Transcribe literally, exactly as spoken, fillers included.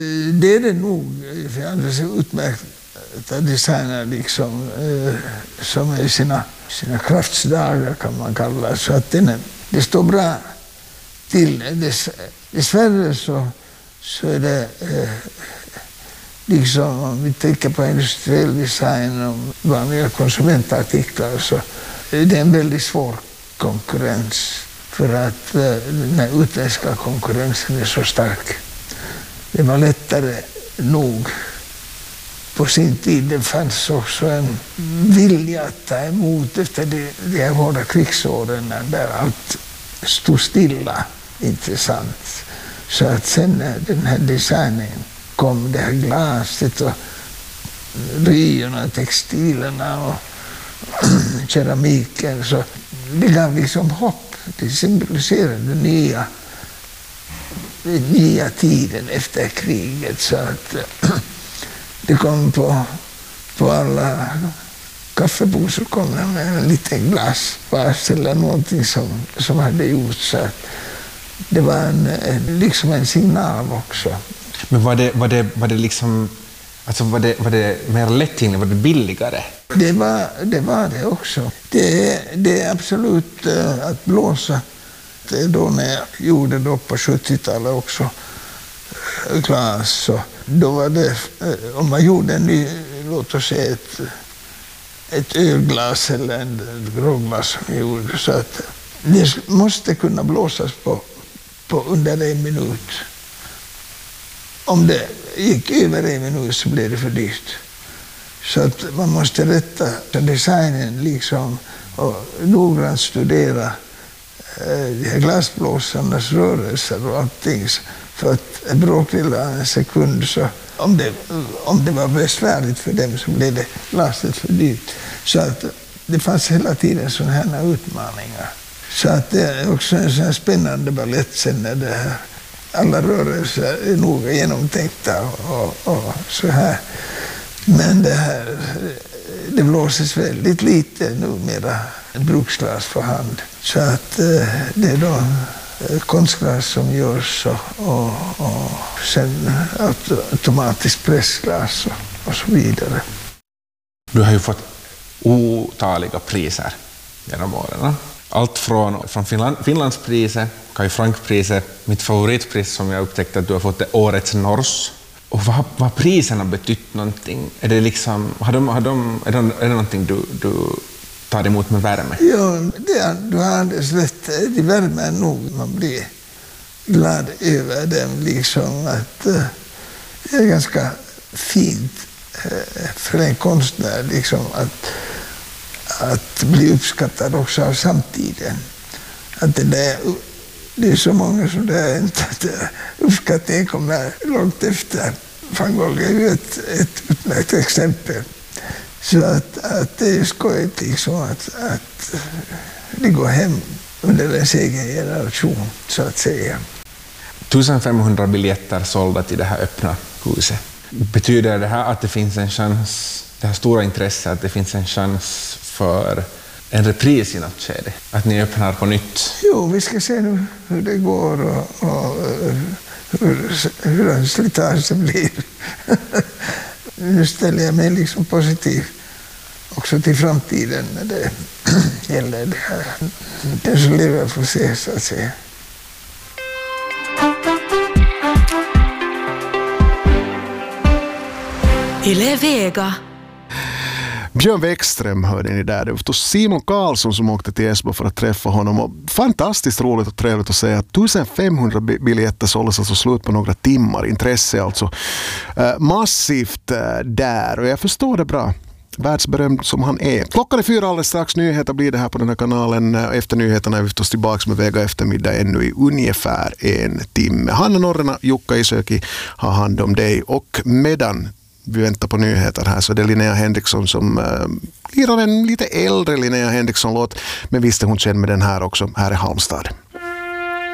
Det är det nog, för alldeles utmärkta designer liksom, eh, som är sina, sina kraftsdagar kan man kalla. Så att den är, det står bra till. Dess, dessvärre så, så är det eh, liksom, om vi tänker på industriell design och vanliga konsumentartiklar, så är det en väldigt svår konkurrens för att eh, den här utländska konkurrensen är så stark. Det var lättare nog på sin tid. Det fanns också en vilja att ta emot efter de, de här hårda krigsåren där allt stod stilla, intressant. Så att sen när den här designen kom, det här glaset och ryerna, textilerna och keramiken, så det gav liksom hopp. Det symboliserade nya den nya tiden efter kriget, så att det kom på, på alla kaffebord så kom det med en liten glasvas eller någonting som, som hade gjorts, så att det var en, liksom en signal också. Men var det, var det, var det liksom, alltså var det, var det mer lättillgängligt, var det billigare? Det var det, var det också. Det, det är absolut uh, att blåsa. Då när jag gjorde då på sjuttiotalet också glas, så då var det, om man gjorde en ny, låt oss säga ett, ett ölglas eller en gråglas som jag gjorde, så att det måste kunna blåsas på, på under en minut. Om det gick över en minut så blev det för dyrt. Så att man måste rätta designen liksom och noggrant studera de här glasblåsarnas rörelser och allting, för att en bråkdel av en sekund, så om det, om det var besvärligt för dem så blev det glaset för dyrt. Så att det fanns hela tiden sådana här utmaningar. Så att det är också en sån här spännande ballett sen när det här, alla rörelser är noga genomtänkta och, och, och så här. Men det här, det blåses väldigt lite numera, bruksglas för hand. Så att eh, det är då konstglas som görs och, och, och sen automatiskt pressglas och, och så vidare. Du har ju fått otaliga priser genom åren. Allt från, från Finland, Finlandspriset, Kai Frank-priset, mitt favoritpris som jag upptäckte att du har fått är Årets Nors. Och vad har priserna betytt någonting? Är det liksom, har de, har de, är, det, är det någonting du, du tar emot med värme? Ja, det, du har alldeles rätt. Det värmer nog. Man blir glad över dem. Liksom att, uh, det är ganska fint uh, för en konstnär liksom, att, att bli uppskattad också av samtiden. Att det, där, det är så många som det är inte att uppskattningen kommer långt efter. Van Gogh är ju ett, ett utmärkt exempel. Så att, att det är skojigt liksom att, att det går hem under en egen generation, så att säga. femtonhundra biljetter sålda till det här öppna huset. Betyder det här att det finns en chans, det här stora intresset, att det finns en chans för en repris i något skede? Att ni öppnar på nytt? Jo, vi ska se nu hur det går och, och hur, hur en slitage blir. Nu ställer jag mig liksom positiv också till framtiden när det gäller det här. Den som lever får se, så att säga. Yle Vega. Björn Wäckström hörde ni där. Det var förstås Simon Karlsson som åkte till Esbo för att träffa honom. Och fantastiskt roligt och trevligt att säga att femtonhundra biljetter såldes alltså slut på några timmar. Intresse alltså eh, massivt eh, där. Och jag förstår det bra. Världsberömd som han är. Klockan är fyra alldeles strax. Nyheter blir det här på den här kanalen. Efter nyheterna är vi förstås tillbaka med Vega eftermiddag ännu i ungefär en timme. Hanna Norrena, Jukka Isöki har hand om dig. Och medan vi väntar på nyheter här så det är Linnea Henriksson som äh, lirar en lite äldre Linnea Henriksson-låt. Men visst är hon känd med den här också. Här är Halmstad.